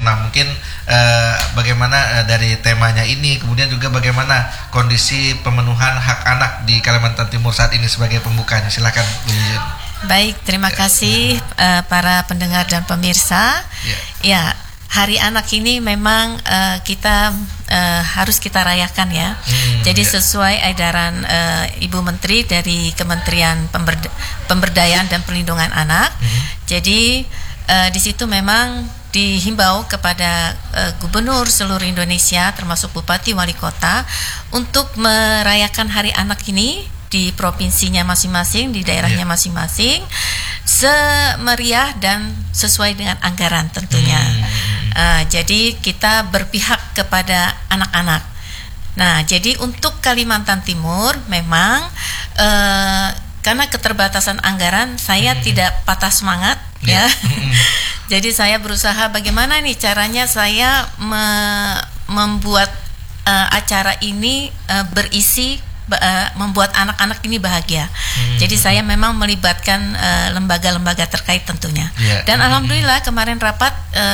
Nah, mungkin bagaimana dari temanya ini, kemudian juga bagaimana kondisi pemenuhan hak anak di Kalimantan Timur saat ini sebagai pembukanya. Silakan Bu Yuyun. Baik, terima kasih para pendengar dan pemirsa. Ya, Hari Anak ini memang kita harus kita rayakan ya. Jadi sesuai edaran Ibu Menteri dari Kementerian Pemberdayaan dan Perlindungan Anak. Jadi di situ memang dihimbau kepada gubernur seluruh Indonesia termasuk bupati wali kota untuk merayakan Hari Anak ini di provinsinya masing-masing, di daerahnya masing-masing, semeriah dan sesuai dengan anggaran tentunya. Jadi kita berpihak kepada anak-anak. Nah, jadi untuk Kalimantan Timur memang karena keterbatasan anggaran, saya tidak patah semangat ya. Jadi saya berusaha bagaimana nih caranya saya membuat acara ini berisi membuat anak-anak ini bahagia. Jadi saya memang melibatkan lembaga-lembaga terkait tentunya. Dan alhamdulillah kemarin rapat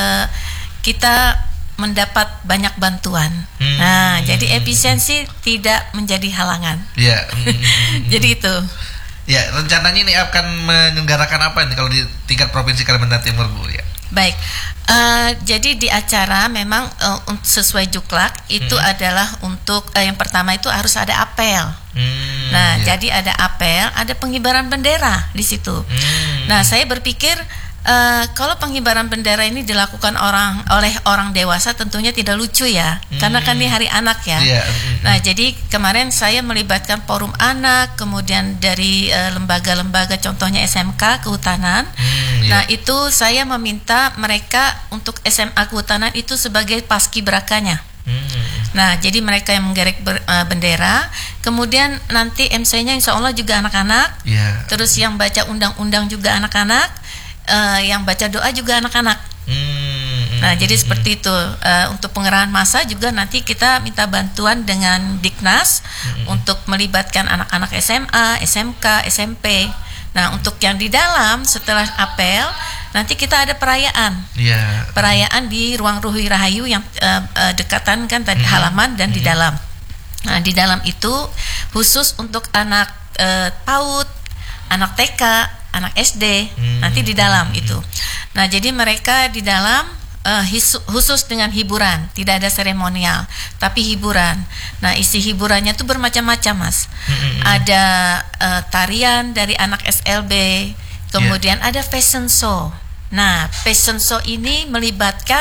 kita mendapat banyak bantuan. Nah, jadi efisiensi tidak menjadi halangan. Jadi itu. Ya, rencananya ini akan menyelenggarakan apa ini kalau di tingkat provinsi Kalimantan Timur, Bu? Ya. Baik, jadi di acara memang sesuai Juklak itu adalah untuk yang pertama itu harus ada apel. Jadi ada apel, ada pengibaran bendera di situ. Nah, saya berpikir kalau pengibaran bendera ini dilakukan oleh orang dewasa tentunya tidak lucu ya, karena kan ini Hari Anak ya. Nah, jadi kemarin saya melibatkan forum anak, kemudian dari lembaga-lembaga contohnya SMK Kehutanan. Nah, itu saya meminta mereka untuk SMA Kehutanan itu sebagai paskibrakanya. Nah, jadi mereka yang menggerek bendera, kemudian nanti MC-nya insya Allah juga anak-anak. Terus yang baca undang-undang juga anak-anak. Yang baca doa juga anak-anak. Nah, jadi seperti itu. Untuk pengerahan massa juga nanti kita minta bantuan dengan Diknas untuk melibatkan anak-anak SMA, SMK, SMP. Nah, untuk yang di dalam setelah apel nanti kita ada perayaan. Perayaan di Ruang Ruhi Rahayu yang dekatan kan tadi halaman dan di dalam. Nah, di dalam itu khusus untuk anak PAUD, anak TK, anak SD, nanti di dalam itu. Nah, jadi mereka di dalam khusus dengan hiburan, tidak ada seremonial, tapi hiburan. Nah, isi hiburannya itu bermacam-macam, Mas. Ada tarian dari anak SLB, kemudian ada fashion show. Nah, fashion show ini melibatkan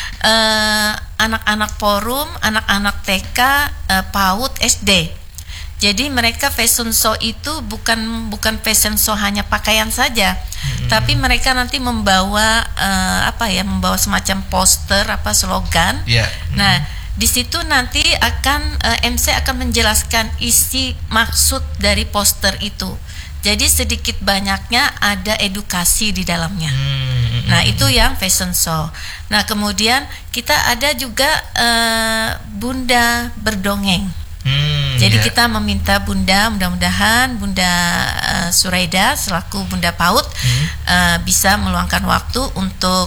anak-anak forum, anak-anak TK, PAUD, SD. Jadi mereka fashion show itu bukan fashion show hanya pakaian saja, tapi mereka nanti membawa membawa semacam poster slogan. Nah, di situ nanti MC akan menjelaskan isi maksud dari poster itu. Jadi sedikit banyaknya ada edukasi di dalamnya. Nah, itu yang fashion show. Nah, kemudian kita ada juga Bunda Berdongeng. Jadi kita meminta mudah-mudahan Bunda Suraida selaku Bunda PAUD bisa meluangkan waktu untuk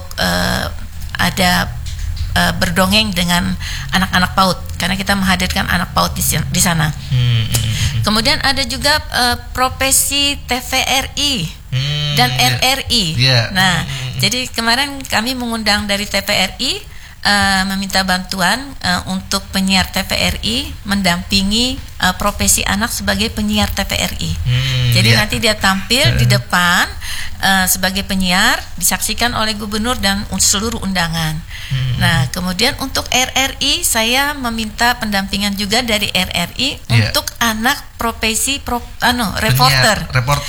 ada berdongeng dengan anak-anak PAUD, karena kita menghadirkan anak PAUD di sana. Kemudian ada juga profesi TVRI dan RRI. Nah, jadi kemarin kami mengundang dari TVRI, meminta bantuan untuk penyiar TVRI mendampingi profesi anak sebagai penyiar TVRI. Jadi nanti dia tampil di depan sebagai penyiar, disaksikan oleh gubernur dan seluruh undangan. Nah, kemudian untuk RRI saya meminta pendampingan juga dari RRI untuk anak profesi reporter.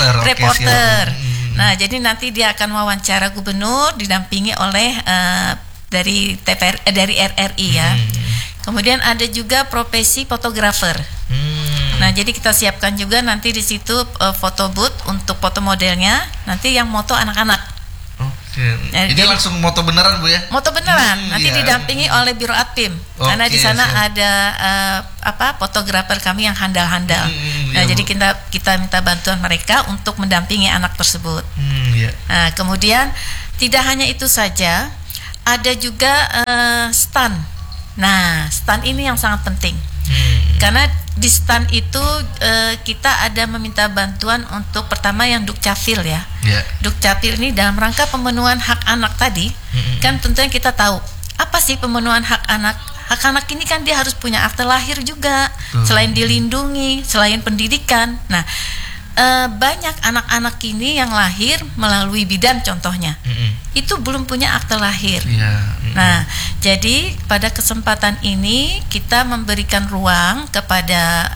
Nah, jadi nanti dia akan wawancara gubernur didampingi oleh dari RRI ya. Kemudian ada juga profesi fotografer. Nah, jadi kita siapkan juga nanti di situ foto booth untuk foto modelnya. Nanti yang moto anak-anak. Ini langsung moto beneran, Bu ya? Moto beneran. Nanti didampingi oleh Biro Adpim. Karena di sana ada fotografer kami yang handal-handal. Nah, jadi kita minta bantuan mereka untuk mendampingi anak tersebut. Nah, kemudian tidak hanya itu saja. ada juga stan. Nah, stan ini yang sangat penting. Karena di stan itu kita ada meminta bantuan untuk pertama yang Dukcapil ya. Dukcapil ini dalam rangka pemenuhan hak anak tadi. Kan tentunya kita tahu apa sih pemenuhan hak anak. Hak anak ini kan dia harus punya akte lahir juga, selain dilindungi, selain pendidikan. Nah, banyak anak-anak ini yang lahir melalui bidan contohnya, itu belum punya akte lahir. Nah, jadi pada kesempatan ini kita memberikan ruang kepada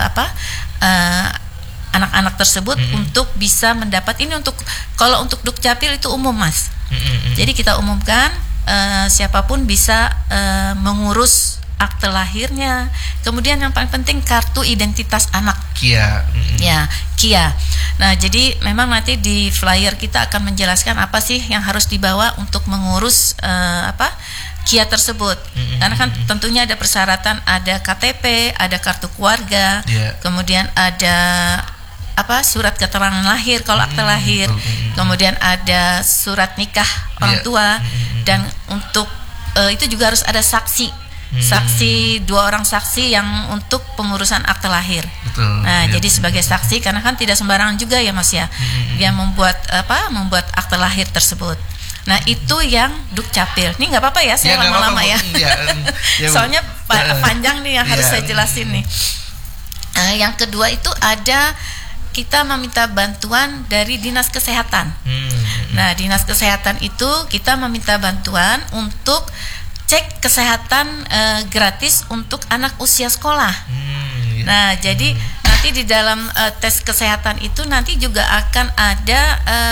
anak-anak tersebut untuk bisa mendapat ini. Untuk kalau untuk Dukcapil itu umum, Mas. Jadi kita umumkan siapapun bisa mengurus akte lahirnya. Kemudian yang paling penting kartu identitas anak. KIA. Ya, KIA. Nah, jadi memang nanti di flyer kita akan menjelaskan apa sih yang harus dibawa untuk mengurus KIA tersebut. Karena kan tentunya ada persyaratan, ada KTP, ada kartu keluarga, kemudian ada surat keterangan lahir kalau akte lahir, kemudian ada surat nikah orang tua, dan untuk itu juga harus ada saksi, 2 orang saksi yang untuk pengurusan akte lahir. Nah, jadi sebagai saksi, karena kan tidak sembarangan juga ya, Mas ya, yang membuat akte lahir tersebut. Nah, itu yang Dukcapil. Ini nggak apa-apa ya, saya lama-lama ya. Soalnya panjang nih yang harus saya jelasin nih. Yang kedua itu ada kita meminta bantuan dari Dinas Kesehatan. Nah, Dinas Kesehatan itu kita meminta bantuan untuk cek kesehatan gratis untuk anak usia sekolah. Nah, jadi nanti di dalam tes kesehatan itu nanti juga akan ada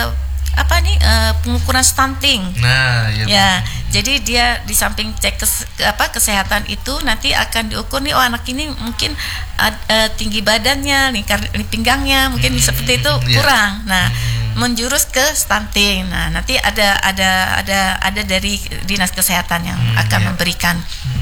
pengukuran stunting. Nah, jadi dia di samping cek kesehatan itu nanti akan diukur nih, anak ini mungkin tinggi badannya, lingkar pinggangnya mungkin seperti itu kurang. Nah, menjurus ke stunting. Nah, nanti ada dari Dinas Kesehatan yang akan memberikan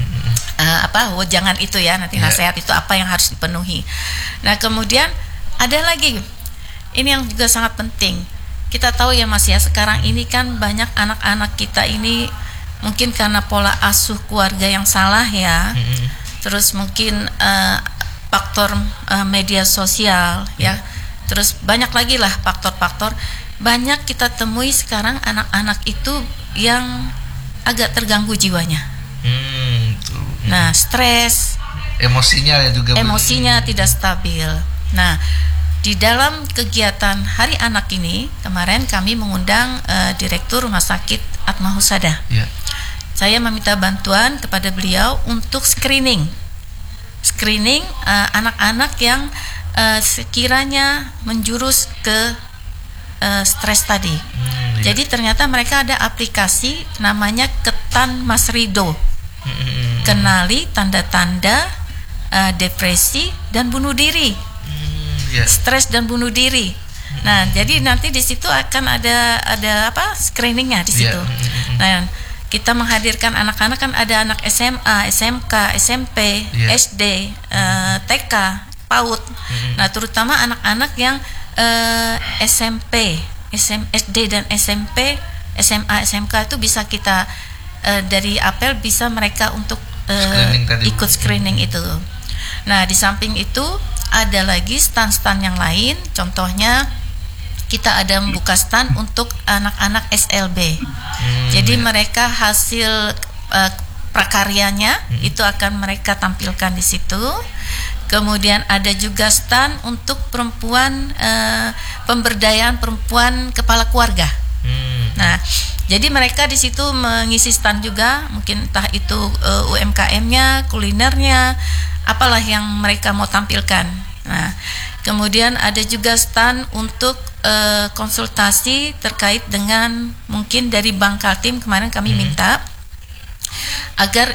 wejangan itu ya, nanti nasihat itu apa yang harus dipenuhi. Nah, kemudian ada lagi ini yang juga sangat penting. Kita tahu ya, Mas ya, sekarang ini kan banyak anak-anak kita ini mungkin karena pola asuh keluarga yang salah ya, terus mungkin faktor media sosial ya, terus banyak lagi lah faktor-faktor. Banyak kita temui sekarang anak-anak itu yang agak terganggu jiwanya. Nah, stres, emosinya tidak stabil. Nah, di dalam kegiatan Hari Anak ini kemarin kami mengundang Direktur Rumah Sakit Atma Husada. Saya meminta bantuan kepada beliau untuk screening anak-anak yang sekiranya menjurus ke stres tadi. Jadi ternyata mereka ada aplikasi namanya Ketan Mas Rido. Kenali tanda-tanda depresi dan bunuh diri. Stres dan bunuh diri. Nah, jadi nanti di situ akan ada screeningnya di situ. Nah, kita menghadirkan anak-anak, kan ada anak SMA, SMK, SMP, SD, TK, PAUD. Nah, terutama anak-anak yang SMP, SD dan SMP, SMA, SMK itu bisa kita dari apel bisa mereka untuk ikut screening itu. Nah, di samping itu ada lagi stan-stan yang lain. Contohnya kita ada membuka stan untuk anak-anak SLB. Jadi mereka hasil prakaryanya itu akan mereka tampilkan di situ. Kemudian ada juga stan untuk perempuan, pemberdayaan perempuan kepala keluarga. Nah, jadi mereka di situ mengisi stan juga, mungkin entah itu UMKM-nya, kulinernya, apalah yang mereka mau tampilkan. Nah, kemudian ada juga stan untuk konsultasi terkait dengan mungkin dari Bank Kaltim kemarin kami minta agar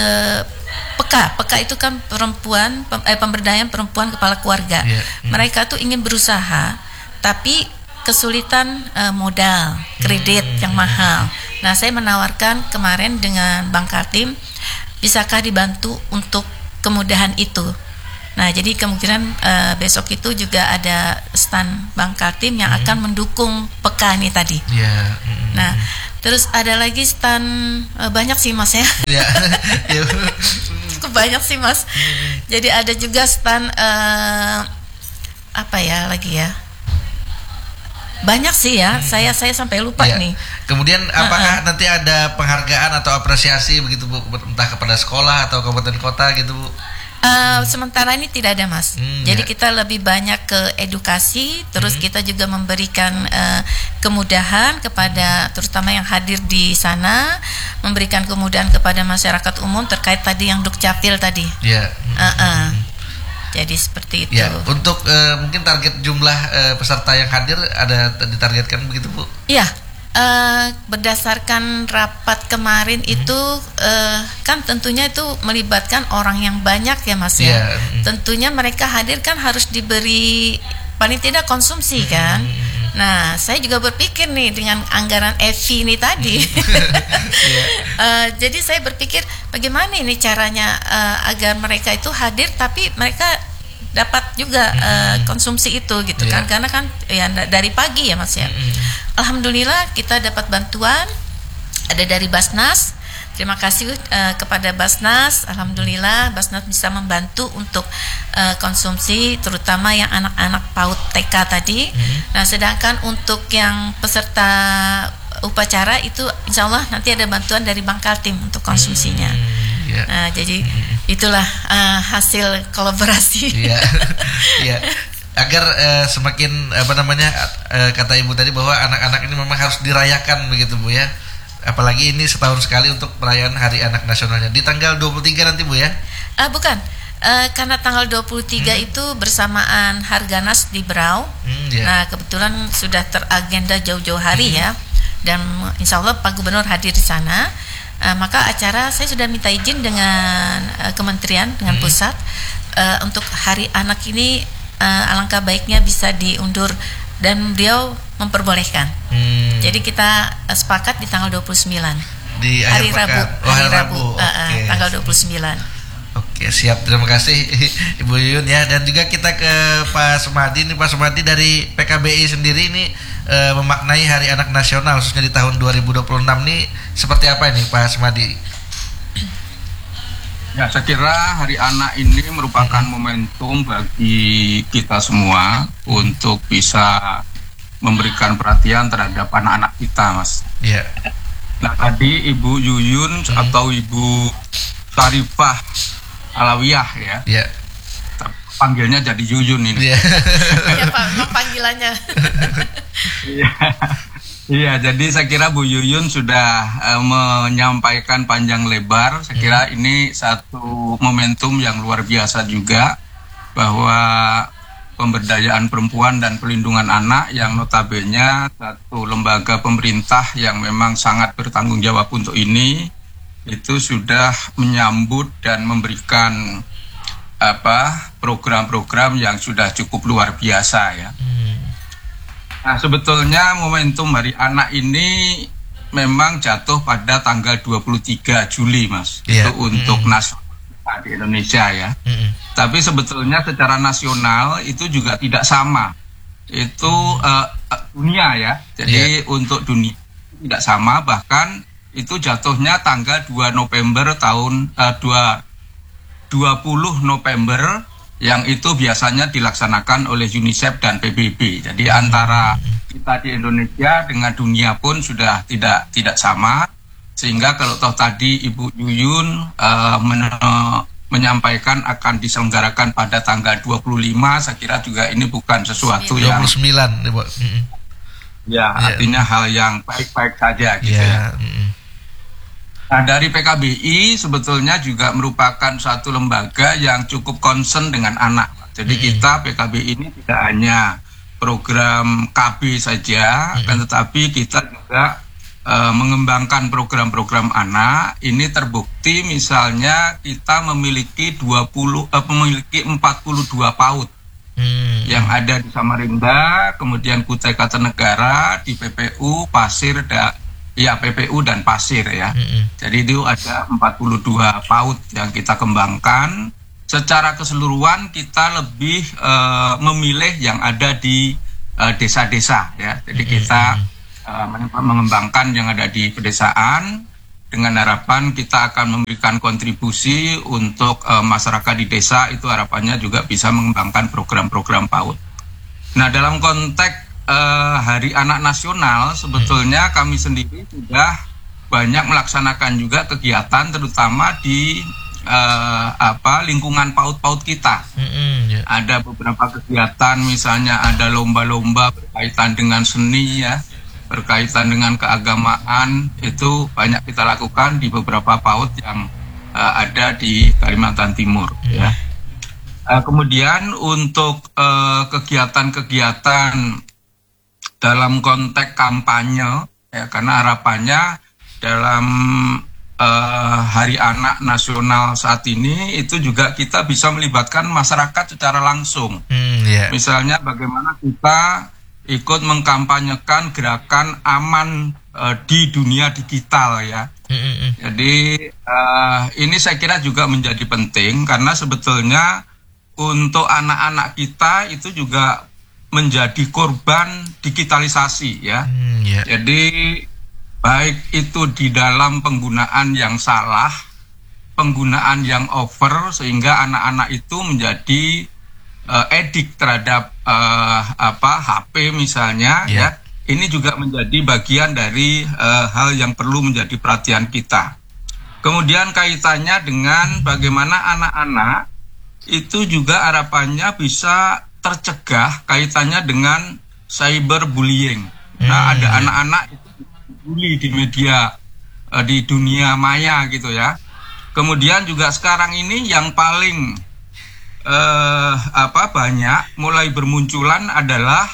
PK itu kan perempuan pemberdayaan perempuan kepala keluarga. Mereka tuh ingin berusaha tapi kesulitan modal, kredit yang mahal. Nah, saya menawarkan kemarin dengan Bank Kaltim, bisakah dibantu untuk kemudahan itu. Nah, jadi kemungkinan besok itu juga ada stand Bank Kaltim yang akan mendukung PK ini tadi. Nah, Terus ada lagi stand banyak sih Mas ya. Ya. Cukup banyak sih Mas. Jadi ada juga stand apa ya lagi ya? Banyak sih ya. Saya sampai lupa nih. Kemudian apakah nanti ada penghargaan atau apresiasi begitu Bu, entah kepada sekolah atau kabupaten kota gitu Bu? Sementara ini tidak ada Mas. Jadi kita lebih banyak ke edukasi, terus kita juga memberikan kemudahan kepada terutama yang hadir di sana, memberikan kemudahan kepada masyarakat umum terkait tadi yang Dukcapil tadi. Iya. Jadi seperti itu. Ya, untuk mungkin target jumlah peserta yang hadir ada ditargetkan begitu Bu? Iya. Berdasarkan rapat kemarin itu kan tentunya itu melibatkan orang yang banyak ya Mas ya. Tentunya mereka hadir kan harus diberi paling tidak konsumsi kan. Nah, saya juga berpikir nih dengan anggaran EVI ini tadi. Jadi saya berpikir bagaimana ini caranya agar mereka itu hadir tapi mereka dapat juga konsumsi itu gitu kan, karena kan ya dari pagi ya Mas ya. Alhamdulillah kita dapat bantuan ada dari Basnas. Terima kasih kepada Basnas. Alhamdulillah Basnas bisa membantu untuk konsumsi terutama yang anak-anak PAUD TK tadi. Nah, sedangkan untuk yang peserta upacara itu insya Allah nanti ada bantuan dari Bangkaltim untuk konsumsinya. Nah, jadi itulah hasil kolaborasi. Iya. Agar semakin kata Ibu tadi bahwa anak-anak ini memang harus dirayakan begitu Bu ya. Apalagi ini setahun sekali untuk perayaan Hari Anak Nasionalnya di tanggal 23 nanti Bu ya? Bukan. Karena tanggal 23 itu bersamaan Harganas di Berau. Nah, kebetulan sudah teragenda jauh-jauh hari ya. Dan insya Allah Pak Gubernur hadir di sana. Maka acara saya sudah minta izin dengan kementerian, dengan pusat untuk Hari Anak ini alangkah baiknya bisa diundur dan beliau memperbolehkan. Jadi kita sepakat di tanggal 29 di hari Rabu. Hari Rabu. Tanggal 29. Oke, siap. Terima kasih Ibu Yuyun ya. Dan juga kita ke Pak Sumadi. Ini Pak Sumadi dari PKBI sendiri ini memaknai Hari Anak Nasional khususnya di tahun 2026 ini seperti apa ini Pak Sumadi? Ya, saya kira Hari Anak ini merupakan momentum bagi kita semua untuk bisa memberikan perhatian terhadap anak-anak kita, Mas. Iya. Nah, tadi Ibu Yuyun atau Ibu Sarifah Alawiyah ya. Iya. Panggilnya jadi Yuyun ini. Iya. Iya Pak, panggilannya. Iya, jadi saya kira Bu Yuyun sudah menyampaikan panjang lebar. Saya kira ini satu momentum yang luar biasa juga bahwa pemberdayaan perempuan dan pelindungan anak yang notabene satu lembaga pemerintah yang memang sangat bertanggung jawab untuk ini itu sudah menyambut dan memberikan program-program yang sudah cukup luar biasa ya. Nah, sebetulnya momentum Hari Anak ini memang jatuh pada tanggal 23 Juli, Mas. Itu untuk nasional di Indonesia ya. Tapi sebetulnya secara nasional itu juga tidak sama. Itu dunia ya. Jadi untuk dunia tidak sama, bahkan itu jatuhnya tanggal 2 November tahun 20 November yang itu biasanya dilaksanakan oleh UNICEF dan PBB. Jadi antara kita di Indonesia dengan dunia pun sudah tidak sama. Sehingga kalau toh tadi Ibu Yuyun menyampaikan akan diselenggarakan pada tanggal 25, saya kira juga ini bukan sesuatu 29, yang 29 artinya hal yang baik-baik saja gitu ya. Nah, dari PKBI sebetulnya juga merupakan satu lembaga yang cukup concern dengan anak. Jadi kita PKBI ini tidak hanya program KB saja, akan tetapi kita juga mengembangkan program-program anak. Ini terbukti misalnya kita memiliki 42 PAUD yang ada di Samarinda, kemudian Kutai Kartanegara, di PPU, Pasir, PPU dan Pasir ya. Jadi itu ada 42 PAUD yang kita kembangkan. Secara keseluruhan kita lebih memilih yang ada di desa-desa ya. Jadi kita mengembangkan yang ada di pedesaan, dengan harapan kita akan memberikan kontribusi untuk masyarakat di desa, itu harapannya juga bisa mengembangkan program-program PAUD. Nah, dalam konteks Hari Anak Nasional, sebetulnya kami sendiri sudah banyak melaksanakan juga kegiatan, terutama di lingkungan PAUD kita. Ada beberapa kegiatan, misalnya ada lomba-lomba berkaitan dengan seni ya, berkaitan dengan keagamaan, itu banyak kita lakukan di beberapa PAUD yang ada di Kalimantan Timur. Ya. Kemudian untuk kegiatan-kegiatan dalam konteks kampanye, ya, karena harapannya dalam Hari Anak Nasional saat ini itu juga kita bisa melibatkan masyarakat secara langsung. Misalnya bagaimana kita ikut mengkampanyekan gerakan aman di dunia digital ya. Jadi ini saya kira juga menjadi penting, karena sebetulnya untuk anak-anak kita itu juga menjadi korban digitalisasi ya. Jadi baik itu di dalam penggunaan yang salah, penggunaan yang over, sehingga anak-anak itu menjadi edik terhadap HP misalnya ya. Ini juga menjadi bagian dari hal yang perlu menjadi perhatian kita. Kemudian kaitannya dengan bagaimana anak-anak itu juga harapannya bisa tercegah kaitannya dengan cyberbullying. Nah, ada anak-anak itu bully di media, di dunia maya gitu ya. Kemudian juga sekarang ini yang paling banyak mulai bermunculan adalah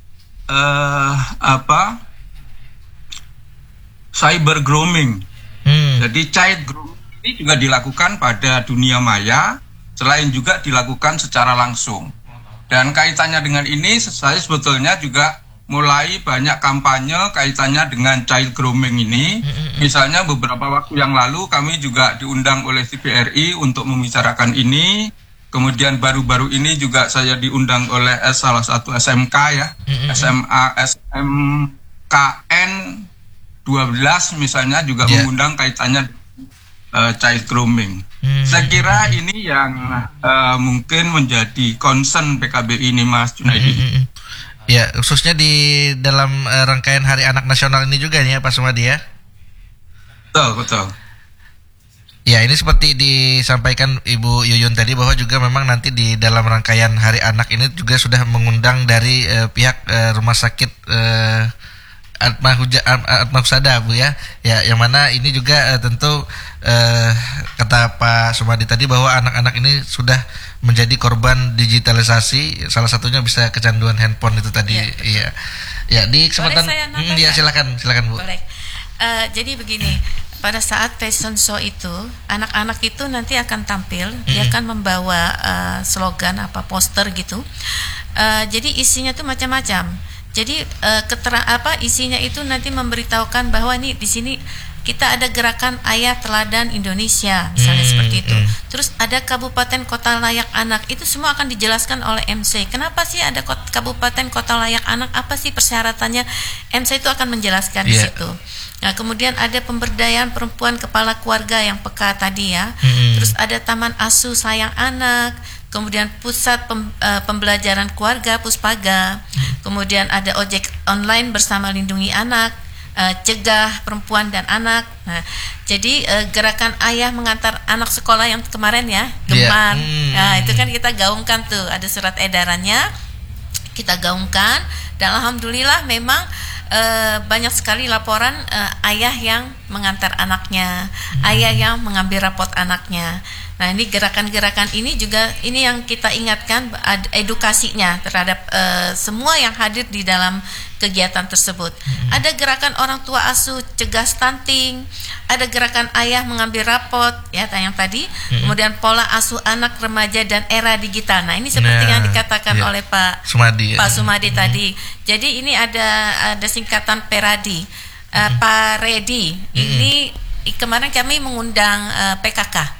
cyber grooming. Jadi child grooming ini juga dilakukan pada dunia maya, selain juga dilakukan secara langsung. Dan kaitannya dengan ini, saya sebetulnya juga mulai banyak kampanye kaitannya dengan child grooming ini. Misalnya beberapa waktu yang lalu kami juga diundang oleh TVRI untuk membicarakan ini. Kemudian baru-baru ini juga saya diundang oleh salah satu SMK ya, SMKN 12 misalnya juga mengundang kaitannya child grooming. Saya kira ini yang mungkin menjadi concern PKBI ini, Mas Junaidi. Ya, khususnya di dalam rangkaian Hari Anak Nasional ini juga nih ya, Pak Sumadi ya. Betul. Ya, ini seperti disampaikan Ibu Yuyun tadi, bahwa juga memang nanti di dalam rangkaian Hari Anak ini juga sudah mengundang dari pihak Rumah Sakit Atmahusada Bu ya. Ya, yang mana ini juga tentu kata Pak Sumadi tadi bahwa anak-anak ini sudah menjadi korban digitalisasi, salah satunya bisa kecanduan handphone itu tadi. Iya. Ya, di kesempatan silakan Bu. Boleh. Jadi begini, pada saat fashion show itu, anak-anak itu nanti akan tampil, dia akan membawa slogan poster gitu. Jadi isinya tuh macam-macam. Jadi isinya itu nanti memberitahukan bahwa nih di sini kita ada gerakan Ayah Teladan Indonesia, misalnya seperti itu. Terus ada kabupaten kota layak anak, itu semua akan dijelaskan oleh MC. Kenapa sih ada kabupaten kota layak anak? Apa sih persyaratannya? MC itu akan menjelaskan di situ. Nah, kemudian ada pemberdayaan perempuan kepala keluarga yang peka tadi ya. Terus ada taman asuh sayang anak. Kemudian pusat pembelajaran keluarga Puspaga. Kemudian ada ojek online bersama lindungi anak. Cegah perempuan dan anak. Nah, jadi gerakan ayah mengantar anak sekolah yang kemarin ya, Gemar. Nah, itu kan kita gaungkan tuh, ada surat edarannya, kita gaungkan, dan alhamdulillah memang banyak sekali laporan ayah yang mengantar anaknya, ayah yang mengambil rapot anaknya. Nah, ini gerakan-gerakan ini juga ini yang kita ingatkan, edukasinya terhadap semua yang hadir di dalam kegiatan tersebut. Ada gerakan orang tua asuh cegah stunting, ada gerakan ayah mengambil rapot ya yang tadi, kemudian pola asuh anak remaja dan era digital. Nah, ini seperti yang dikatakan oleh Pak Sumadi tadi. Jadi ini ada singkatan PERADI. Pak Redi, ini kemarin kami mengundang PKK.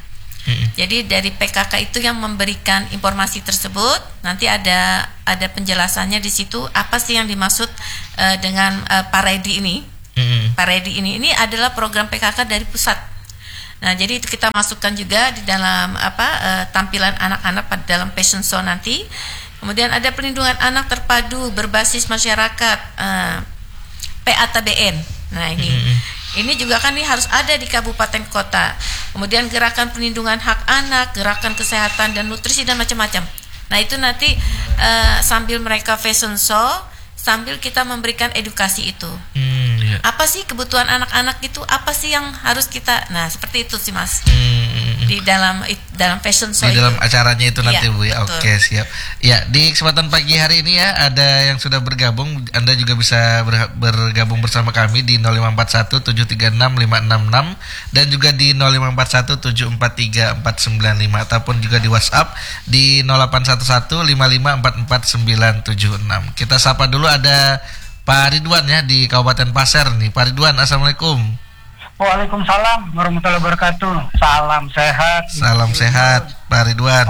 Jadi dari PKK itu yang memberikan informasi tersebut, nanti ada penjelasannya di situ apa sih yang dimaksud dengan Paredi ini. Paredi ini adalah program PKK dari pusat. Nah, jadi itu kita masukkan juga di dalam tampilan anak-anak pada dalam fashion show nanti. Kemudian ada pelindungan anak terpadu berbasis masyarakat, PATBN. Nah, ini juga kan ini harus ada di kabupaten kota. Kemudian gerakan perlindungan hak anak, gerakan kesehatan dan nutrisi dan macam-macam. Nah, itu nanti sambil mereka fashion show, sambil kita memberikan edukasi itu. Apa sih kebutuhan anak-anak itu? Apa sih yang harus kita? Nah, seperti itu sih, Mas. Di dalam fashion show. Di dalam acaranya itu nanti, iya, Bu ya. Betul. Oke, siap. Ya, di kesempatan pagi hari ini ya ada yang sudah bergabung. Anda juga bisa bergabung bersama kami di 0541 736 566 dan juga di 0541 743 495 ataupun juga di WhatsApp di 0811 5544 976. Kita sapa dulu ada Pak Ridwan ya di Kabupaten Pasir nih. Pak Ridwan, assalamualaikum. Waalaikumsalam warahmatullahi wabarakatuh. Salam sehat. Salam sehat, Pak Ridwan.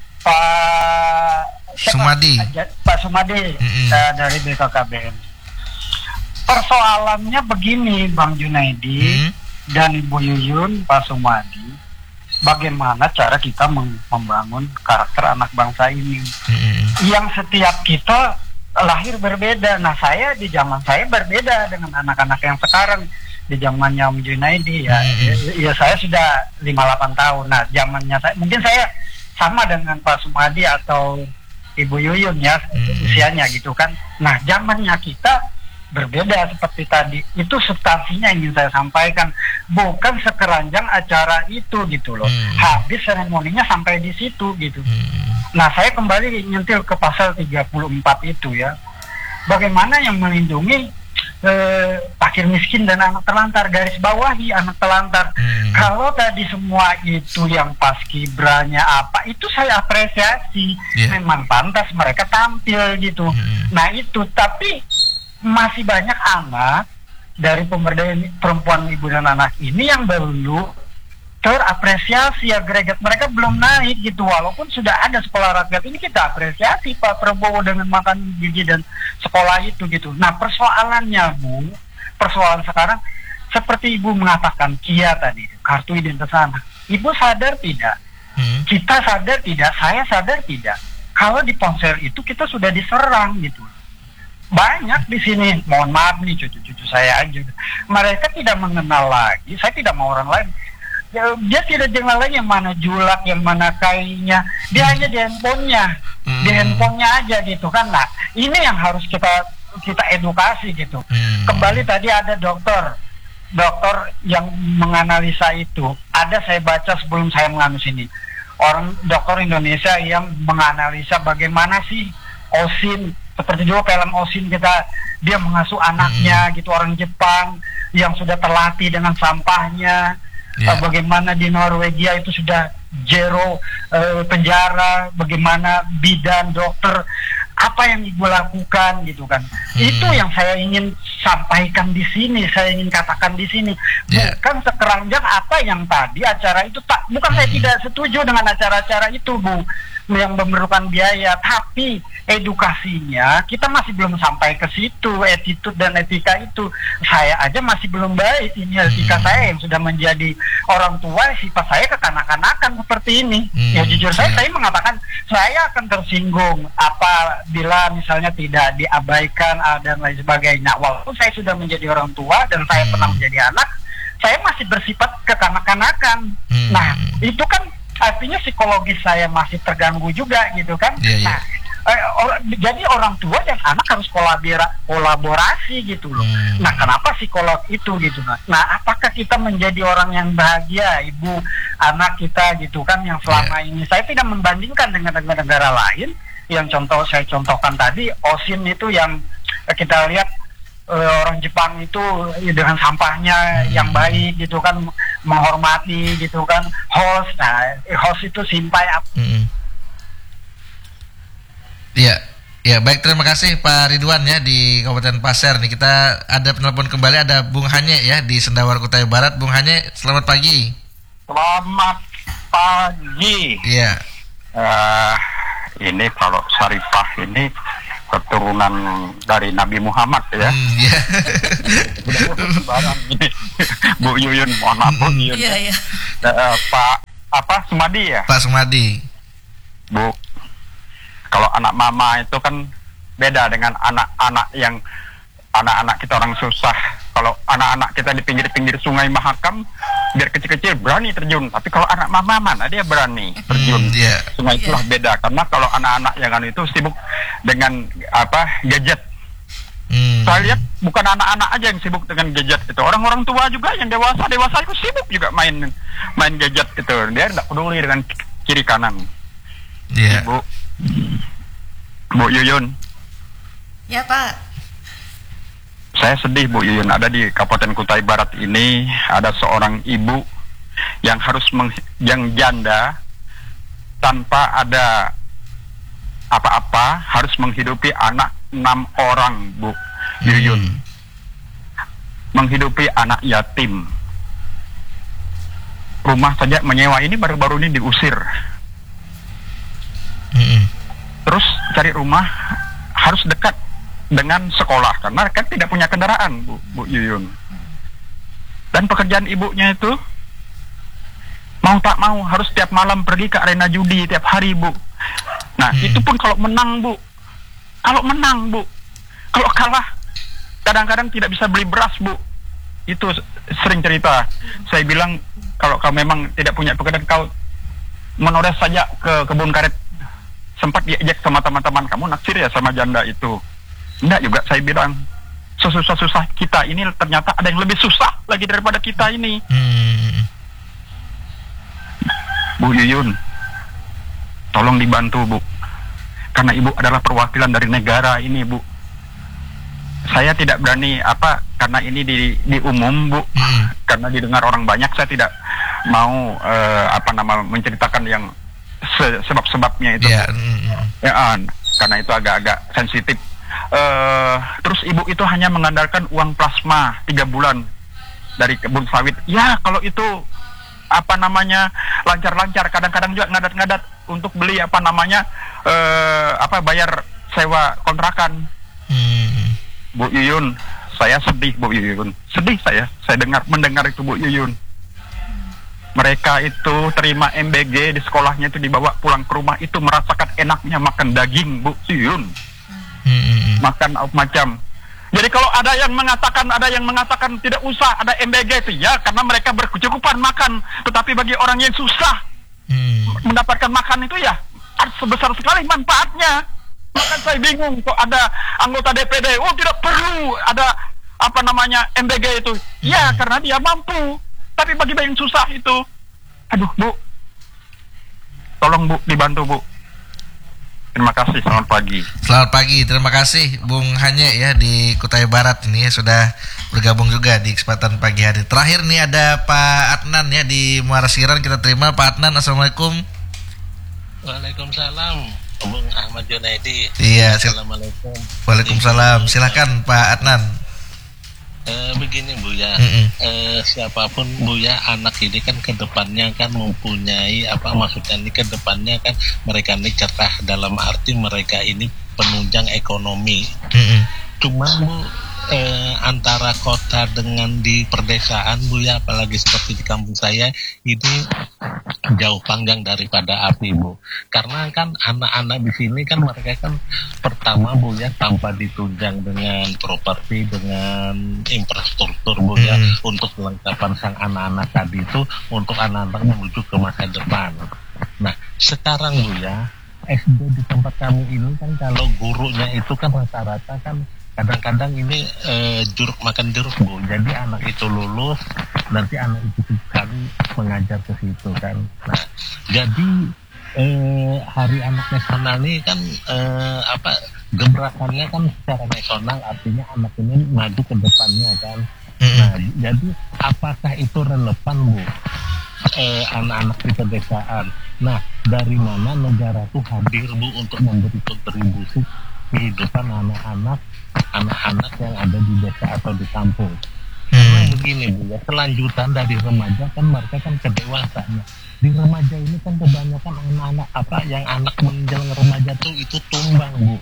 Pak Sumadi. Pak Sumadi dari BKKBN. Persoalannya begini, Bang Junaidi dan Ibu Yuyun, Pak Sumadi. Bagaimana cara kita membangun karakter anak bangsa ini? Yang setiap kita lahir berbeda. Nah, saya di zaman saya berbeda dengan anak-anak yang sekarang. Di zamannya Om Junaidi ya saya sudah 58 tahun. Nah, zamannya mungkin saya sama dengan Pak Sumadi atau Ibu Yuyun ya, usianya gitu kan. Nah, zamannya kita berbeda seperti tadi. Itu substansinya yang ingin saya sampaikan, bukan sekeranjang acara itu gitu loh. Habis seremoninya sampai di situ gitu. Nah, saya kembali nyentil ke pasal 34 itu ya. Bagaimana yang melindungi fakir miskin dan anak terlantar, garis bawahi anak terlantar. Kalau tadi semua itu yang paskibranya apa, itu saya apresiasi. Memang pantas mereka tampil gitu. Nah itu, tapi masih banyak anak dari pemberdayaan perempuan, ibu dan anak ini yang belum terapresiasi, agregat mereka belum naik gitu. Walaupun sudah ada sekolah rakyat ini, kita apresiasi Pak Prabowo dengan makan gizi dan sekolah itu gitu. Nah, persoalannya Bu, persoalan sekarang seperti Ibu mengatakan Kia tadi, kartu identitas anak. Ibu sadar tidak? Kita sadar tidak? Saya sadar tidak? Kalau di ponsel itu kita sudah diserang gitu. Banyak di sini, mohon maaf nih cucu-cucu saya aja. Mereka tidak mengenal lagi, saya tidak mau orang lain. Dia tidak kenal lagi yang mana julak, yang mana kainya. Dia hanya di handphonenya, di handphonenya aja gitu kan. Nah, ini yang harus kita edukasi gitu. Kembali tadi ada dokter yang menganalisa itu. Ada saya baca sebelum saya menganus ini, orang dokter Indonesia yang menganalisa bagaimana sih OSIN, seperti juga film OSIN dia mengasuh anaknya gitu, orang Jepang yang sudah terlatih dengan sampahnya. Bagaimana di Norwegia itu sudah zero penjara, bagaimana bidan, dokter, apa yang Ibu lakukan gitu kan. Itu yang saya ingin sampaikan di sini, saya ingin katakan di sini. Bukan sekeranjang apa yang tadi acara itu, bukan saya tidak setuju dengan acara-acara itu Bu, yang memerlukan biaya, tapi edukasinya kita masih belum sampai ke situ. Attitude dan etika itu saya aja masih belum baik. Ini etika saya yang sudah menjadi orang tua, sifat saya kekanak-kanakan seperti ini. Ya jujur saya mengatakan saya akan tersinggung apabila misalnya tidak diabaikan dan lain sebagainya. Walaupun saya sudah menjadi orang tua dan saya pernah menjadi anak, saya masih bersifat kekanak-kanakan. Nah itu kan artinya psikologis saya masih terganggu juga gitu kan. Nah jadi orang tua dan anak harus kolaborasi gitu loh. Nah kenapa psikolog itu gitu. Nah apakah kita menjadi orang yang bahagia, ibu anak kita gitu kan, yang selama ini saya tidak membandingkan dengan negara-negara lain. Yang saya contohkan tadi OSIN itu yang kita lihat, orang Jepang itu dengan sampahnya yang baik gitu kan, menghormati gitu kan, host. Nah host itu simpai Ya, baik, terima kasih Pak Ridwan ya di Kabupaten Pasir nih. Kita ada penelpon kembali, ada Bung Hanye ya di Sendawar Kutai Barat. Bung Hanye, selamat pagi. Selamat pagi. Iya. Ini kalau Syarifah ini keturunan dari Nabi Muhammad ya. Iya. Barang ini. Bu Yuyun, mohon maaf Bu Yuyun. Iya. Pak Sumadi ya? Pak Sumadi. Bu, kalau anak mama itu kan beda dengan anak-anak yang anak-anak kita orang susah. Kalau anak-anak kita di pinggir-pinggir sungai Mahakam, biar kecil-kecil berani terjun. Tapi kalau anak mama mana dia berani terjun. Sungai itulah beda. Karena kalau anak-anak yang itu sibuk dengan gadget. Saya lihat bukan anak-anak aja yang sibuk dengan gadget itu. Orang-orang tua juga yang dewasa itu sibuk juga main gadget itu. Dia tidak peduli dengan kiri kanan. Bu Yuyun. Ya Pak. Saya sedih Bu Yuyun, ada di Kabupaten Kutai Barat ini ada seorang ibu yang harus yang janda tanpa ada apa-apa harus menghidupi anak 6 orang Bu Yuyun. Menghidupi anak yatim. Rumah saja menyewa ini baru-baru ini diusir. Terus cari rumah harus dekat dengan sekolah karena kan tidak punya kendaraan Bu Yuyun. Dan pekerjaan ibunya itu mau tak mau harus tiap malam pergi ke arena judi tiap hari Bu. Nah itu pun kalau menang Bu. Kalau kalah kadang-kadang tidak bisa beli beras Bu. Itu sering cerita. Saya bilang kalau kau memang tidak punya pekerjaan, kau menores saja ke kebun karet. Sempat diajak sama teman-teman, kamu naksir ya sama janda itu. Enggak juga, saya bilang sesusah-susah kita ini ternyata ada yang lebih susah lagi daripada kita ini. Bu Yuyun, tolong dibantu Bu, karena Ibu adalah perwakilan dari negara ini Bu. Saya tidak berani karena ini di umum Bu, karena didengar orang banyak. Saya tidak mau menceritakan yang sebab-sebabnya itu. Karena itu agak-agak sensitif. Terus ibu itu hanya mengandalkan uang plasma 3 bulan dari kebun sawit. Ya kalau itu lancar-lancar, kadang-kadang juga ngadat-ngadat untuk beli bayar sewa kontrakan. Bu Yuyun, saya sedih Bu Yuyun, sedih saya mendengar itu Bu Yuyun. Mereka itu terima MBG di sekolahnya itu dibawa pulang ke rumah itu merasakan enaknya makan daging Bu Yuyun. Makan macam. Jadi kalau ada yang mengatakan tidak usah ada MBG itu ya karena mereka berkecukupan makan. Tetapi bagi orang yang susah mendapatkan makan itu ya sebesar sekali manfaatnya. Bahkan saya bingung kok ada anggota DPD, tidak perlu ada MBG itu. Ya karena dia mampu. Tapi bagi yang susah itu, aduh Bu, tolong Bu dibantu Bu. Terima kasih, selamat pagi. Selamat pagi, terima kasih Bung Hanye ya di Kutai Barat ini ya, sudah bergabung juga di kesempatan pagi hari. Terakhir nih ada Pak Adnan ya di Muara Siran, kita terima Pak Adnan. Assalamualaikum. Waalaikumsalam Bung Ahmad Junaidi. Iya. Assalamualaikum. Waalaikumsalam. Silakan Pak Adnan. Begini Bu ya, siapapun Bu ya, anak ini kan kedepannya kan mempunyai maksudnya ini kedepannya kan mereka ini cerah dalam arti mereka ini penunjang ekonomi. Cuma Bu antara kota dengan di perdesaan Bu ya, apalagi seperti di kampung saya ini jauh panggang daripada api Bu. Karena kan anak-anak di sini kan mereka kan pertama Bu ya tanpa ditunjang dengan properti, dengan infrastruktur Bu ya untuk kelengkapan sang anak-anak tadi itu untuk anak-anak menuju ke masa depan. Nah sekarang Bu ya SD di tempat kami ini kan kalau gurunya itu kan rata-rata kan kadang-kadang ini jeruk makan jeruk Bu. Jadi anak itu lulus, nanti anak itu kami mengajar ke situ kan. Nah, jadi Hari Anak Nasional ini kan gebrakannya kan secara nasional, artinya anak ini maju ke depannya kan. Nah, jadi apakah itu relevan Bu? Anak-anak di pedesaan. Nah, dari mana negara itu hadir Bu untuk memberi kontribusi kehidupan anak-anak yang ada di desa atau di kampung. Karena begini Bu ya, selanjutan dari remaja kan mereka kan ke dewasa. Di remaja ini kan kebanyakan anak-anak yang anak menjelang remaja tuh itu tumbang Bu.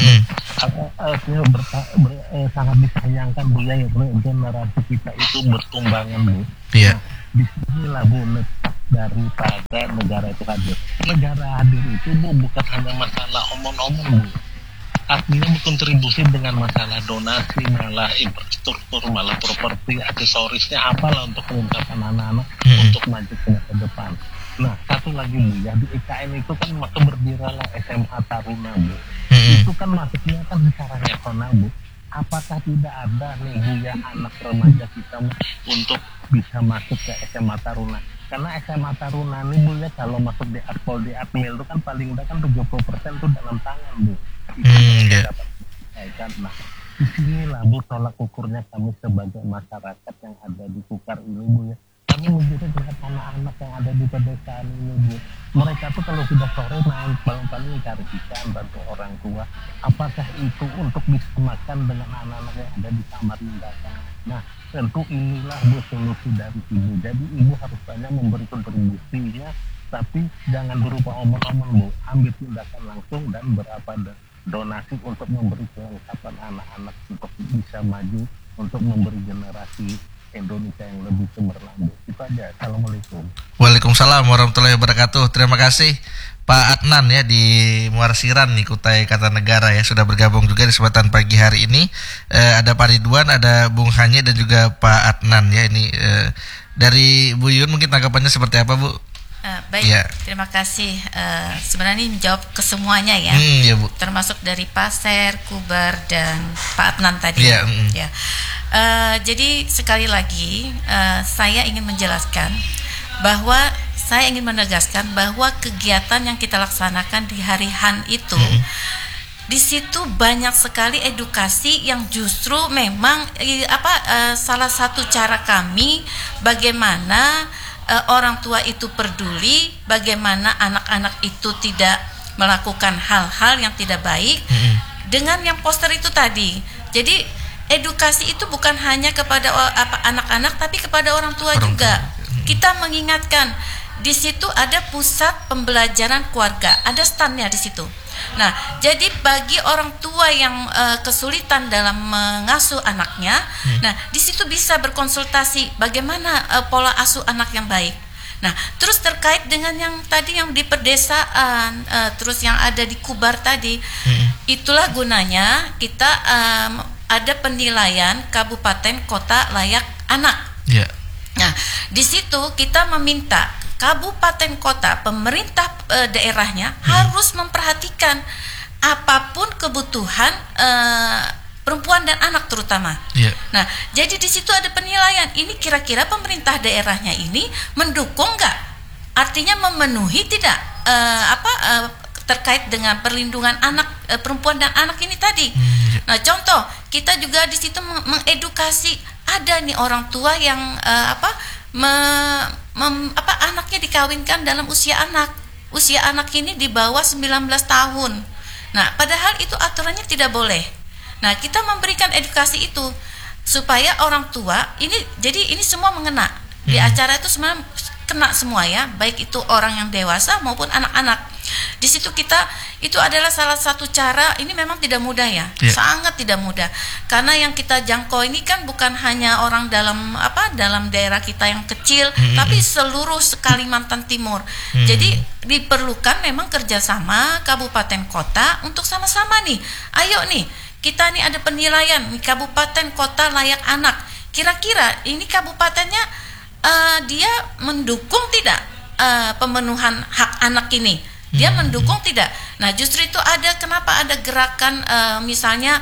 Sangat disayangkan Bu ya, generasi kita itu bertumbangan Bu. Iya. Disinilah Bu daripada negara itu hadir. Negara hadir itu Bu bukan hanya masalah omong-omong Bu. Artinya berkontribusi dengan masalah donasi, malah infrastruktur, malah properti, aksesorisnya apalah untuk mengungkapkan anak-anak untuk maju ke depan. Nah, satu lagi Bu ya, di IKN itu kan maka berdirilah SMA Taruna Bu. Itu kan maksudnya kan secara nasional Bu. Apakah tidak ada nih Bu ya anak remaja kita untuk bisa masuk ke SMA Taruna? Karena SMA Taruna nih Bu ya kalau masuk di Akpol di Akmil itu kan paling enggak kan 70% tuh dalam tangan Bu. Nah, disinilah Bu tolak ukurnya kami sebagai masyarakat yang ada di Kukar ini Bu ya. Kami menjadi dengan anak-anak yang ada di pedesaan ini Bu. Mereka tuh kalau sudah sore main paling cari ikan, bantu orang tua. Apakah itu untuk bisa makan dengan anak-anak yang ada di Samarinda? Nah, tentu inilah Bu solusi dari Ibu. Jadi Ibu harus banyak memberi kontribusinya, tapi jangan berupa omong-omong Bu. Ambil tindakan langsung dan berapa donasi untuk memberi kelengkapan anak-anak untuk bisa maju, untuk memberi generasi Indonesia yang lebih cemerlang. Itu aja. Assalamualaikum. Waalaikumsalam warahmatullahi wabarakatuh. Terima kasih Pak Adnan ya di Muarsiran nih Kutai Kartanegara ya sudah bergabung juga di kesempatan pagi hari ini. Ada Pak Ridwan, ada Bung Hanye dan juga Pak Adnan ya ini dari Bu Yun mungkin tanggapannya seperti apa Bu? Baik, ya. Terima kasih. Sebenarnya ini menjawab ke semuanya ya, ya Bu. Termasuk dari Pasir, Kubar dan Pak Adnan tadi. Ya. Ya. Jadi sekali lagi saya ingin menjelaskan bahwa saya ingin menegaskan bahwa kegiatan yang kita laksanakan di hari Han itu di situ banyak sekali edukasi yang justru memang salah satu cara kami bagaimana orang tua itu peduli, bagaimana anak-anak itu tidak melakukan hal-hal yang tidak baik dengan yang poster itu tadi. Jadi edukasi itu bukan hanya kepada anak-anak tapi kepada orang tua juga. Kita mengingatkan di situ ada pusat pembelajaran keluarga, ada standnya di situ. Nah, jadi bagi orang tua yang kesulitan dalam mengasuh anaknya, nah di situ bisa berkonsultasi bagaimana pola asuh anak yang baik. Nah, terus terkait dengan yang tadi yang di pedesaan, terus yang ada di Kubar tadi, itulah gunanya kita ada penilaian kabupaten kota layak anak. Yeah. Nah, di situ kita meminta kabupaten kota, pemerintah daerahnya harus memperhatikan apapun kebutuhan perempuan dan anak terutama. Yeah. Nah, jadi di situ ada penilaian. Ini kira-kira pemerintah daerahnya ini mendukung nggak? Artinya memenuhi tidak terkait dengan perlindungan anak perempuan dan anak ini tadi. Nah, contoh kita juga di situ mengedukasi ada nih orang tua yang anaknya dikawinkan dalam usia anak ini di bawah 19 tahun. Nah, padahal itu aturannya tidak boleh. Nah, kita memberikan edukasi itu supaya orang tua ini, jadi ini semua mengena di acara itu, semua kena semua ya, baik itu orang yang dewasa maupun anak-anak. Di situ kita itu adalah salah satu cara. Ini memang tidak mudah ya, sangat tidak mudah. Karena yang kita jangkau ini kan bukan hanya orang dalam daerah kita yang kecil, tapi seluruh Kalimantan Timur. Jadi diperlukan memang kerjasama kabupaten kota untuk sama-sama nih. Ayo nih, kita nih ada penilaian nih, kabupaten kota layak anak. Kira-kira ini kabupatennya dia mendukung tidak pemenuhan hak anak ini? Dia mendukung tidak? Nah, justru itu kenapa ada gerakan misalnya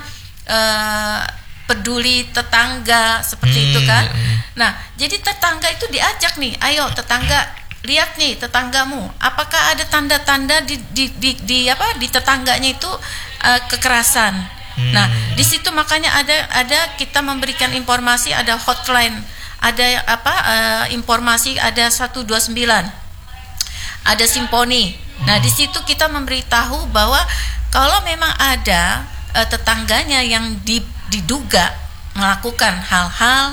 peduli tetangga seperti itu kan. Nah, jadi tetangga itu diajak nih, ayo tetangga, lihat nih tetanggamu, apakah ada tanda-tanda di tetangganya itu kekerasan. Nah, di situ makanya ada kita memberikan informasi, ada hotline, ada informasi, ada 129, ada simponi. Nah, di situ kita memberitahu bahwa kalau memang ada tetangganya yang diduga melakukan hal-hal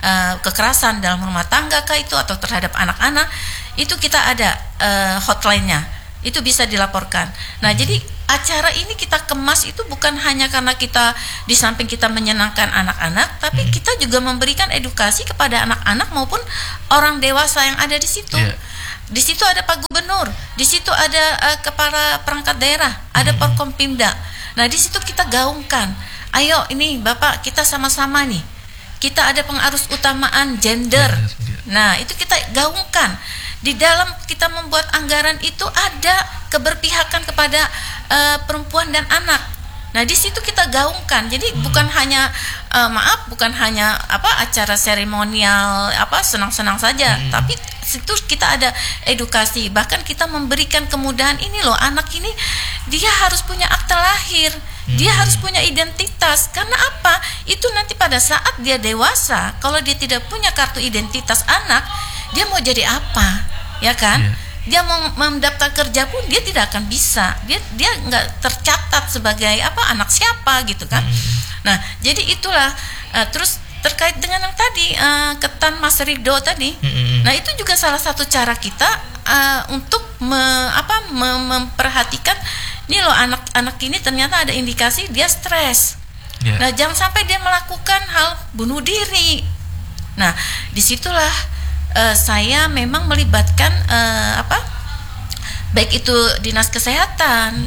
kekerasan dalam rumah tangga kah itu atau terhadap anak-anak, itu kita ada hotline-nya, itu bisa dilaporkan. Nah, jadi acara ini kita kemas itu bukan hanya karena kita di samping kita menyenangkan anak-anak, tapi kita juga memberikan edukasi kepada anak-anak maupun orang dewasa yang ada di situ. Di situ ada Pak Gubernur, di situ ada kepala perangkat daerah, ada Porkompimda. Nah, di situ kita gaungkan, ayo ini Bapak kita sama-sama nih, kita ada pengarus utamaan gender. Nah, itu kita gaungkan. Di dalam kita membuat anggaran itu ada keberpihakan kepada perempuan dan anak. Nah, di situ kita gaungkan. Jadi bukan hanya bukan hanya acara seremonial senang-senang saja, tapi situ kita ada edukasi. Bahkan kita memberikan kemudahan, ini loh, anak ini dia harus punya akte lahir. Dia harus punya identitas. Karena apa? Itu nanti pada saat dia dewasa, kalau dia tidak punya kartu identitas anak, dia mau jadi apa? Ya kan? Dia mau mendaftar kerja pun dia tidak akan bisa. Dia nggak tercatat sebagai anak siapa gitu kan. Nah, jadi itulah terus terkait dengan yang tadi Ketan Mas Ridho tadi. Nah, itu juga salah satu cara kita untuk memperhatikan, ini loh anak-anak ini ternyata ada indikasi dia stres. Nah, jangan sampai dia melakukan hal bunuh diri. Nah, disitulah saya memang melibatkan baik itu dinas kesehatan,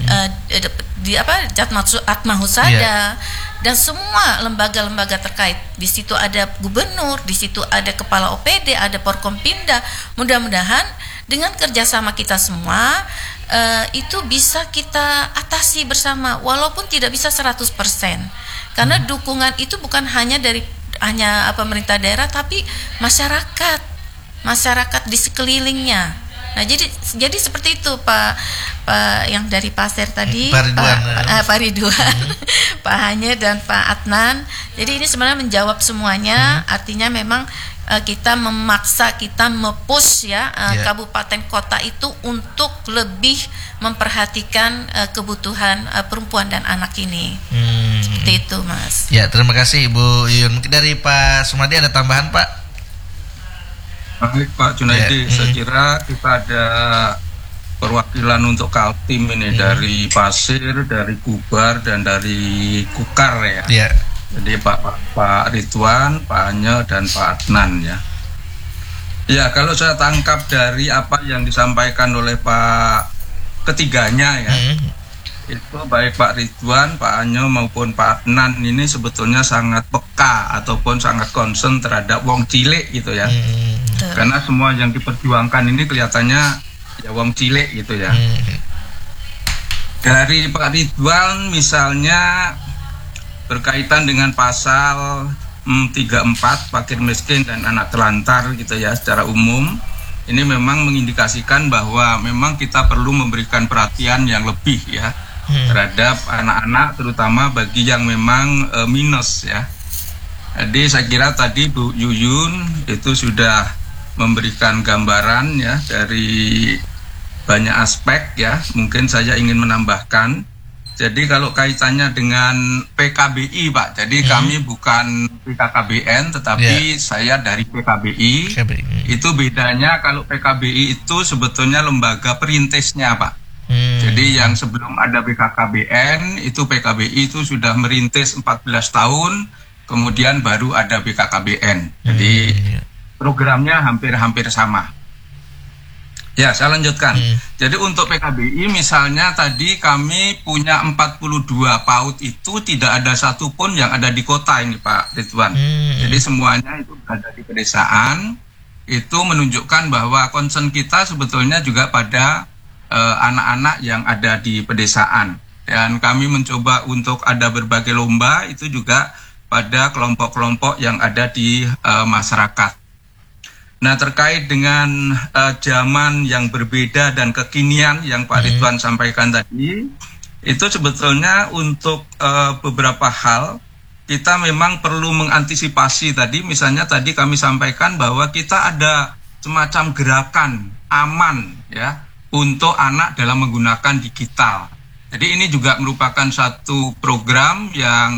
Atmahusada, dan semua lembaga-lembaga terkait. Di situ ada gubernur, di situ ada kepala OPD, ada Porkompimda. Mudah-mudahan dengan kerjasama kita semua itu bisa kita atasi bersama, walaupun tidak bisa 100%. Karena dukungan itu bukan hanya dari pemerintah daerah, tapi masyarakat di sekelilingnya. Nah, jadi seperti itu Pak yang dari Pasir tadi, Pak Ridwan, Pak Hanye dan Pak Adnan. Jadi ini sebenarnya menjawab semuanya. Artinya memang kita memaksa, kita me-push kabupaten kota itu untuk lebih memperhatikan kebutuhan perempuan dan anak ini. Seperti itu, Mas. Ya, terima kasih Ibu Yuyun. Mungkin dari Pak Sumadi ada tambahan, Pak? Baik Pak Junaidi, saya kira kita ada perwakilan untuk Kaltim ini dari Pasir, dari Kubar, dan dari Kukar ya. Jadi Pak Ridwan, Pak Hanye, dan Pak Adnan ya. Ya, kalau saya tangkap dari apa yang disampaikan oleh Pak ketiganya ya, itu baik Pak Ridwan, Pak Hanye maupun Pak Adnan ini sebetulnya sangat peka ataupun sangat concern terhadap wong cilik gitu ya. Karena semua yang diperjuangkan ini kelihatannya ya wong cilik gitu ya. Dari Pak Ridwan misalnya berkaitan dengan pasal 34 fakir miskin dan anak telantar gitu ya, secara umum ini memang mengindikasikan bahwa memang kita perlu memberikan perhatian yang lebih ya terhadap anak-anak, terutama bagi yang memang minus ya. Jadi saya kira tadi Bu Yuyun itu sudah memberikan gambaran ya dari banyak aspek ya. Mungkin saya ingin menambahkan. Jadi kalau kaitannya dengan PKBI Pak, jadi kami bukan BKKBN tetapi saya dari PKBI. Itu bedanya, kalau PKBI itu sebetulnya lembaga perintisnya Pak. Jadi yang sebelum ada BKKBN itu PKBI itu sudah merintis 14 tahun, kemudian baru ada BKKBN. Jadi programnya hampir-hampir sama. Ya, saya lanjutkan. Jadi untuk PKBI misalnya tadi kami punya 42 PAUD itu tidak ada satupun yang ada di kota ini Pak Ridwan. Jadi semuanya itu berada di pedesaan. Itu menunjukkan bahwa concern kita sebetulnya juga pada anak-anak yang ada di pedesaan. Dan kami mencoba untuk ada berbagai lomba itu juga pada kelompok-kelompok yang ada di masyarakat. Nah, terkait dengan zaman yang berbeda dan kekinian yang Pak Ridwan sampaikan tadi, itu sebetulnya untuk beberapa hal kita memang perlu mengantisipasi tadi. Misalnya tadi kami sampaikan bahwa kita ada semacam gerakan aman ya untuk anak dalam menggunakan digital. Jadi ini juga merupakan satu program yang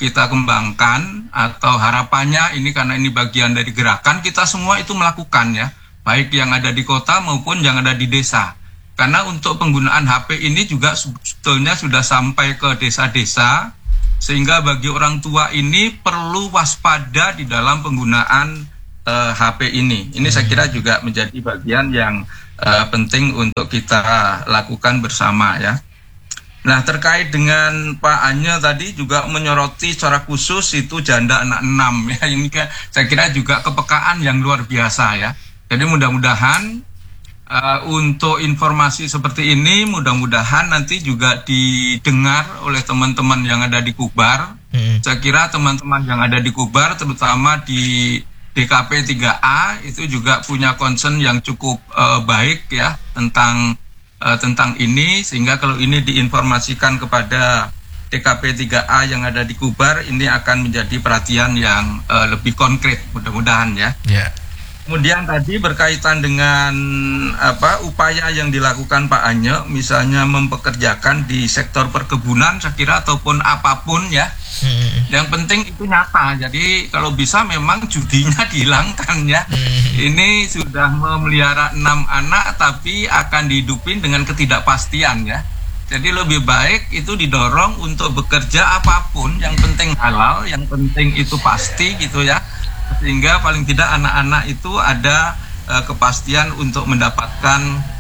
kita kembangkan, atau harapannya ini karena ini bagian dari gerakan, kita semua itu melakukan ya, baik yang ada di kota maupun yang ada di desa. Karena untuk penggunaan HP ini juga sebetulnya sudah sampai ke desa-desa, sehingga bagi orang tua ini perlu waspada di dalam penggunaan HP ini. Ini saya kira juga menjadi bagian yang penting untuk kita lakukan bersama ya. Nah, terkait dengan Pak Anye tadi juga menyoroti secara khusus itu janda anak 6 ya. Ini kan saya kira juga kepekaan yang luar biasa ya. Jadi mudah-mudahan untuk informasi seperti ini mudah-mudahan nanti juga didengar oleh teman-teman yang ada di Kubar. Saya kira teman-teman yang ada di Kubar terutama di DKP 3A itu juga punya concern yang cukup baik ya tentang ini, sehingga kalau ini diinformasikan kepada DKP 3A yang ada di Kubar, ini akan menjadi perhatian yang lebih konkret mudah-mudahan ya. Yeah. Kemudian tadi berkaitan dengan upaya yang dilakukan Pak Anye, misalnya mempekerjakan di sektor perkebunan, saya kira ataupun apapun ya. Yang penting itu nyata. Jadi kalau bisa memang judinya dihilangkan ya. Ini sudah memelihara 6 anak tapi akan dihidupin dengan ketidakpastian ya. Jadi lebih baik itu didorong untuk bekerja apapun, yang penting halal, yang penting itu pasti gitu ya. Sehingga paling tidak anak-anak itu ada kepastian untuk mendapatkan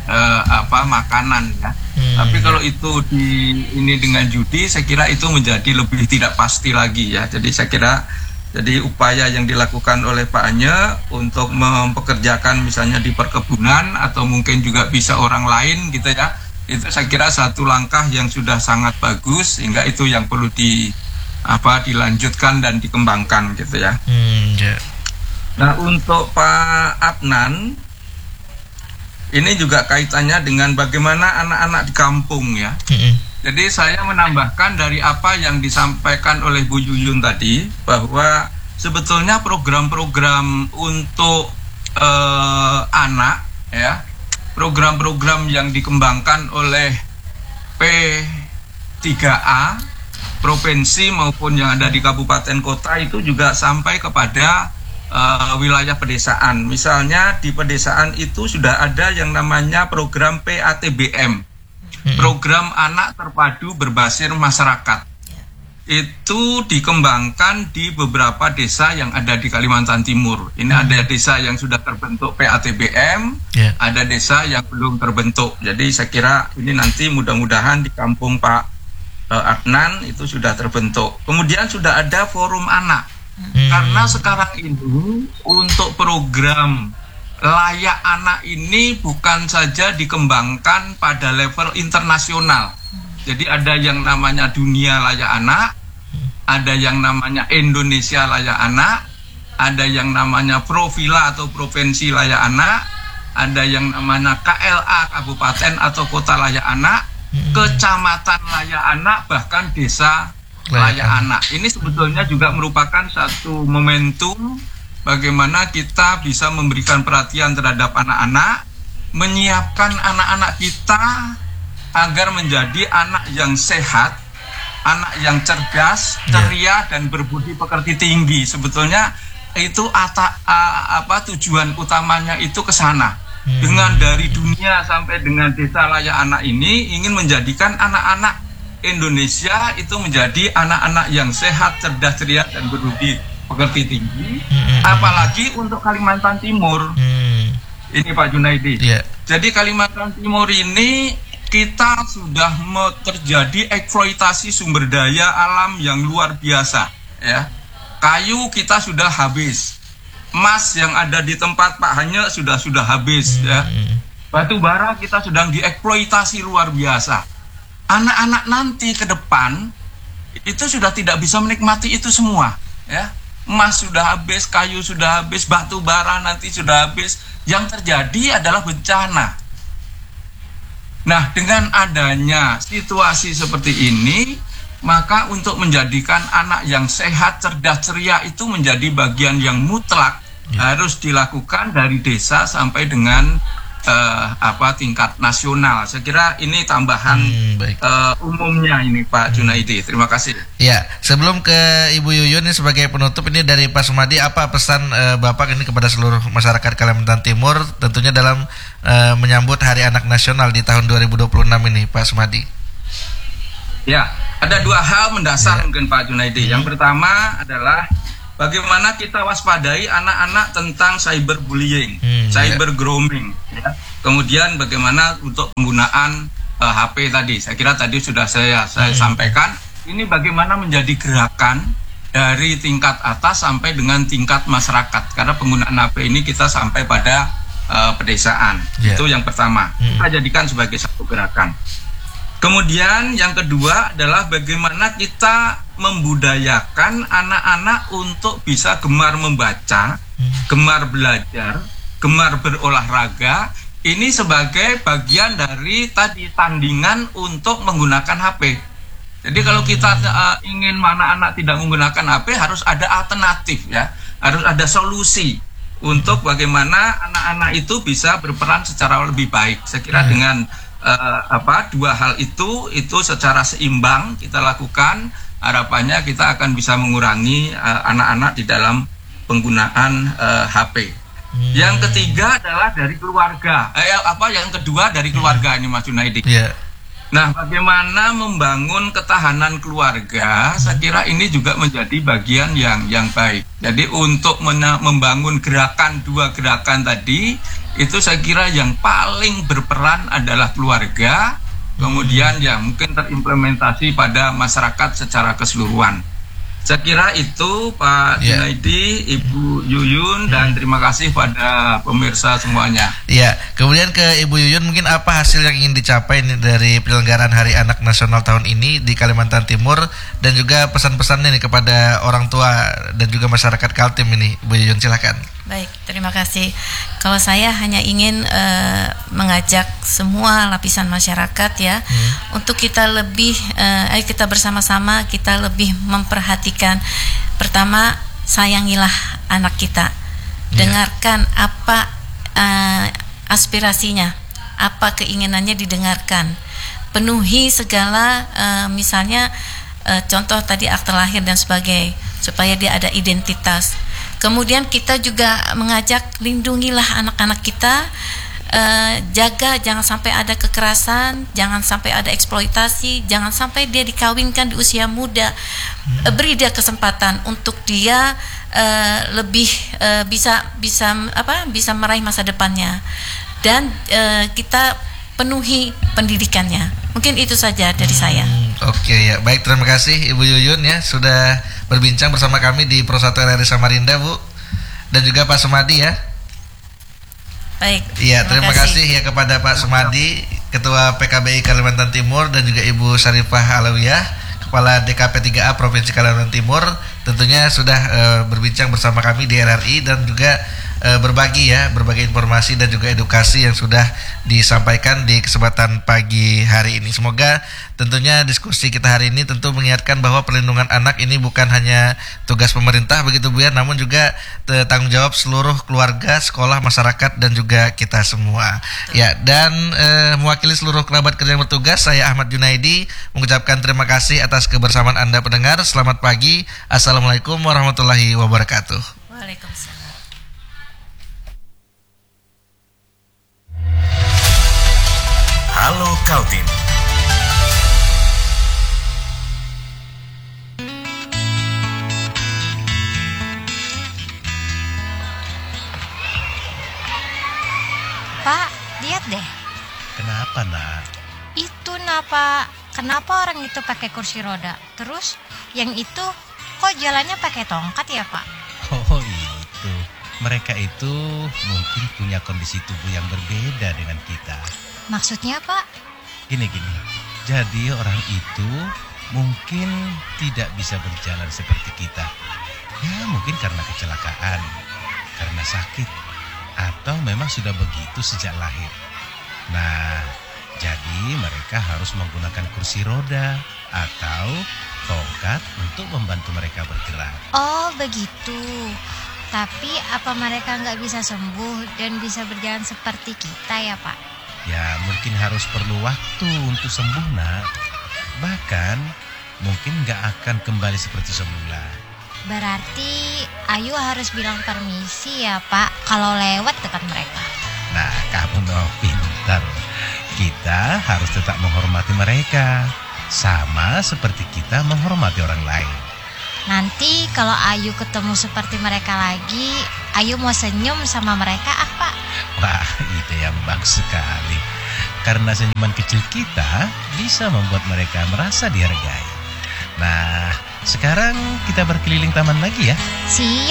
makanan ya. Tapi kalau itu ini dengan judi, saya kira itu menjadi lebih tidak pasti lagi ya. Jadi saya kira jadi upaya yang dilakukan oleh Pak Anye untuk mempekerjakan misalnya di perkebunan atau mungkin juga bisa orang lain gitu ya. Itu saya kira satu langkah yang sudah sangat bagus, sehingga itu yang perlu dilanjutkan dan dikembangkan gitu ya. Yeah. Nah, untuk Pak Adnan, ini juga kaitannya dengan bagaimana anak-anak di kampung ya. Jadi saya menambahkan dari apa yang disampaikan oleh Bu Yuyun tadi, bahwa sebetulnya program-program untuk anak ya, program-program yang dikembangkan oleh P3A provinsi maupun yang ada di kabupaten kota itu juga sampai kepada wilayah pedesaan. Misalnya di pedesaan itu sudah ada yang namanya program PATBM, program anak terpadu berbasis masyarakat. Itu dikembangkan di beberapa desa yang ada di Kalimantan Timur. Ini ada desa yang sudah terbentuk PATBM, ada desa yang belum terbentuk. Jadi saya kira ini nanti mudah-mudahan di kampung Pak Adnan itu sudah terbentuk. Kemudian sudah ada forum anak. Karena sekarang ini untuk program layak anak ini bukan saja dikembangkan pada level internasional. Jadi ada yang namanya dunia layak anak, ada yang namanya Indonesia layak anak, ada yang namanya Provila atau provinsi layak anak, ada yang namanya KLA kabupaten atau kota layak anak, kecamatan layak anak, bahkan desa layak anak. Ini sebetulnya juga merupakan satu momentum bagaimana kita bisa memberikan perhatian terhadap anak-anak, menyiapkan anak-anak kita agar menjadi anak yang sehat, anak yang cerdas, ceria dan berbudi pekerti tinggi. Sebetulnya itu tujuan utamanya itu ke sana. Dengan dari dunia sampai dengan desa layak anak ini ingin menjadikan anak-anak Indonesia itu menjadi anak-anak yang sehat, cerdas, ceria dan berbudi pekerti tinggi. Apalagi untuk Kalimantan Timur. Ini Pak Junaidi. Jadi Kalimantan Timur ini kita sudah terjadi eksploitasi sumber daya alam yang luar biasa ya. Kayu kita sudah habis. Emas yang ada di tempat Pak Anye sudah habis ya. Batu bara kita sedang dieksploitasi luar biasa. Anak-anak nanti ke depan itu sudah tidak bisa menikmati itu semua ya. Emas sudah habis, kayu sudah habis, batu bara nanti sudah habis. Yang terjadi adalah bencana. Nah, dengan adanya situasi seperti ini, maka untuk menjadikan anak yang sehat, cerdas, ceria itu menjadi bagian yang mutlak harus dilakukan dari desa sampai dengan tingkat nasional. Saya kira ini tambahan umumnya ini Pak Junaidi. Terima kasih. Ya, sebelum ke Ibu Yuyun ini sebagai penutup, ini dari Pak Sumadi, apa pesan Bapak ini kepada seluruh masyarakat Kalimantan Timur tentunya dalam menyambut Hari Anak Nasional di tahun 2026 ini, Pak Sumadi? Ya, ada dua hal mendasar mungkin Pak Junaidi. Yang pertama adalah bagaimana kita waspadai anak-anak tentang cyberbullying, cyber grooming, ya. Kemudian bagaimana untuk penggunaan HP tadi. Saya kira tadi sudah saya sampaikan. Ini bagaimana menjadi gerakan dari tingkat atas sampai dengan tingkat masyarakat. Karena penggunaan HP ini kita sampai pada pedesaan. Itu yang pertama. Kita jadikan sebagai satu gerakan. Kemudian yang kedua adalah bagaimana kita membudayakan anak-anak untuk bisa gemar membaca, gemar belajar, gemar berolahraga. Ini sebagai bagian dari tadi tandingan untuk menggunakan HP. Jadi kalau kita ingin anak-anak tidak menggunakan HP, harus ada alternatif ya, harus ada solusi untuk bagaimana anak-anak itu bisa berperan secara lebih baik. Saya kira dengan dua hal itu secara seimbang kita lakukan, harapannya kita akan bisa mengurangi anak-anak di dalam penggunaan HP. Yang ketiga adalah dari keluarga. Yang kedua dari keluarga ini Mas Junaidi. Nah, bagaimana membangun ketahanan keluarga, saya kira ini juga menjadi bagian yang baik. Jadi untuk membangun dua gerakan tadi, itu saya kira yang paling berperan adalah keluarga, kemudian yang mungkin terimplementasi pada masyarakat secara keseluruhan. Saya kira itu Pak Junaidi, Ibu Yuyun, dan terima kasih pada pemirsa semuanya. Ya, kemudian ke Ibu Yuyun, mungkin apa hasil yang ingin dicapai dari penyelenggaraan Hari Anak Nasional tahun ini di Kalimantan Timur, dan juga pesan-pesannya nih kepada orang tua dan juga masyarakat Kaltim ini, Ibu Yuyun, silakan. Baik, terima kasih. Kalau saya hanya ingin mengajak semua lapisan masyarakat ya, untuk kita lebih, kita bersama-sama kita lebih memperhatikan. Pertama, sayangilah anak kita, dengarkan apa aspirasinya, apa keinginannya didengarkan, penuhi segala misalnya contoh tadi akte lahir dan sebagainya, supaya dia ada identitas. Kemudian kita juga mengajak, lindungilah anak-anak kita, jaga jangan sampai ada kekerasan, jangan sampai ada eksploitasi, jangan sampai dia dikawinkan di usia muda. Beri dia kesempatan untuk dia lebih bisa meraih masa depannya, dan kita penuhi pendidikannya. Mungkin itu saja dari saya. Oke ya, baik, terima kasih Ibu Yuyun ya sudah berbincang bersama kami di Pro 1 RRI Samarinda, Bu, dan juga Pak Sumadi ya. Baik. Iya, terima kasih ya kepada Pak Sumadi, Ketua PKBI Kalimantan Timur, dan juga Ibu Syarifah Alawiyah, Kepala DKP 3A Provinsi Kalimantan Timur, tentunya sudah berbincang bersama kami di RRI dan juga berbagi informasi dan juga edukasi yang sudah disampaikan di kesempatan pagi hari ini. Semoga tentunya diskusi kita hari ini tentu mengingatkan bahwa perlindungan anak ini bukan hanya tugas pemerintah begitu Bu ya, namun juga tanggung jawab seluruh keluarga, sekolah, masyarakat, dan juga kita semua. Ya, dan mewakili seluruh kerabat kerja yang bertugas, saya Ahmad Junaidi mengucapkan terima kasih atas kebersamaan Anda pendengar. Selamat pagi. Assalamualaikum warahmatullahi wabarakatuh. Waalaikumsalam. Halo Kaltim. Pak, lihat deh. Kenapa, Nak? Itu Pak. Kenapa orang itu pakai kursi roda? Terus yang itu kok jalannya pakai tongkat ya, Pak? Oh, itu. Mereka itu mungkin punya kondisi tubuh yang berbeda dengan kita. Maksudnya, Pak? Gini. Jadi orang itu mungkin tidak bisa berjalan seperti kita. Ya, mungkin karena kecelakaan, karena sakit, atau memang sudah begitu sejak lahir. Nah, jadi mereka harus menggunakan kursi roda atau tongkat untuk membantu mereka bergerak. Oh, begitu. Tapi apa mereka nggak bisa sembuh dan bisa berjalan seperti kita ya Pak? Ya mungkin harus perlu waktu untuk sembuh nak. Bahkan mungkin nggak akan kembali seperti semula. Berarti Ayu harus bilang permisi ya Pak kalau lewat dekat mereka. Nah kamu dong pintar. Kita harus tetap menghormati mereka, sama seperti kita menghormati orang lain. Nanti kalau Ayu ketemu seperti mereka lagi, Ayu mau senyum sama mereka Pak? Wah, ide yang bagus sekali. Karena senyuman kecil kita bisa membuat mereka merasa dihargai. Nah, sekarang kita berkeliling taman lagi ya. Siap.